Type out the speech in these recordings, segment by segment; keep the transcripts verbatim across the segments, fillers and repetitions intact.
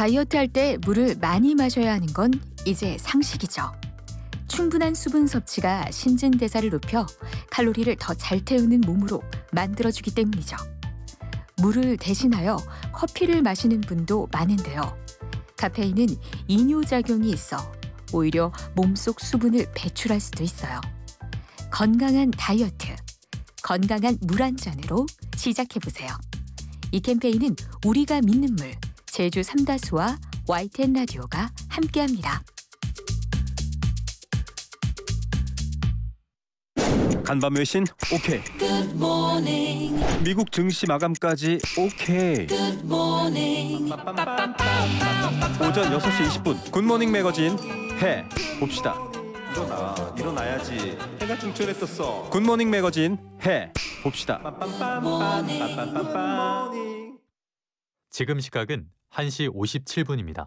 다이어트 할 때 물을 많이 마셔야 하는 건 이제 상식이죠. 충분한 수분 섭취가 신진대사를 높여 칼로리를 더 잘 태우는 몸으로 만들어주기 때문이죠. 물을 대신하여 커피를 마시는 분도 많은데요. 카페인은 이뇨작용이 있어 오히려 몸속 수분을 배출할 수도 있어요. 건강한 다이어트, 건강한 물 한 잔으로 시작해보세요. 이 캠페인은 우리가 믿는 물, 제주 삼다수와 와이티엔 라디오가 함께합니다. 간밤 외신 오케이. 미국 증시 마감까지 오케이. 오전 여섯 시 이십 분 굿모닝 매거진 해 봅시다. 일어나, 일어나야지. 해가 중천했었어. 굿모닝 매거진 해 봅시다. 지금 시각은 한 시 오십칠 분입니다.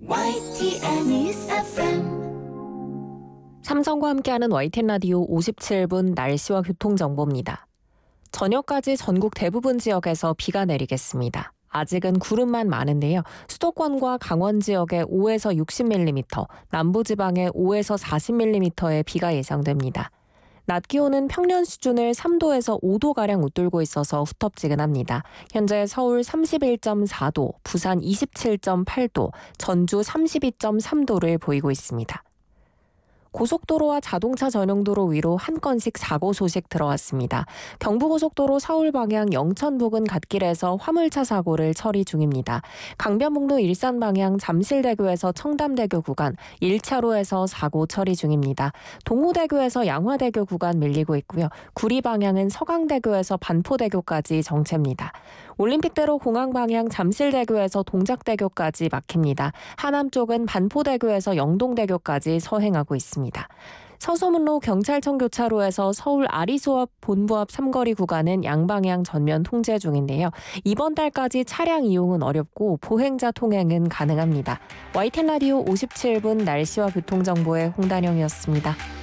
삼성과 함께하는 와이티엔 라디오 오십칠 분 날씨와 교통정보입니다. 저녁까지 전국 대부분 지역에서 비가 내리겠습니다. 아직은 구름만 많은데요. 수도권과 강원 지역에 오에서 육십 밀리미터, 남부지방에 오에서 사십 밀리미터의 비가 예상됩니다. 낮 기온은 평년 수준을 삼 도에서 오 도가량 웃돌고 있어서 후텁지근합니다. 현재 서울 삼십일 점 사 도, 부산 이십칠 점 팔 도, 전주 삼십이 점 삼 도를 보이고 있습니다. 고속도로와 자동차 전용도로 위로 한 건씩 사고 소식 들어왔습니다. 경부고속도로 서울 방향 영천 부근 갓길에서 화물차 사고를 처리 중입니다. 강변북로 일산 방향 잠실대교에서 청담대교 구간 일 차로에서 사고 처리 중입니다. 동호대교에서 양화대교 구간 밀리고 있고요. 구리 방향은 서강대교에서 반포대교까지 정체입니다. 올림픽대로 공항 방향 잠실대교에서 동작대교까지 막힙니다. 하남 쪽은 반포대교에서 영동대교까지 서행하고 있습니다. 서소문로 경찰청 교차로에서 서울 아리수 앞 본부 앞 삼거리 구간은 양방향 전면 통제 중인데요. 이번 달까지 차량 이용은 어렵고 보행자 통행은 가능합니다. 와이티엔 라디오 오십칠 분 날씨와 교통정보의 홍단영이었습니다.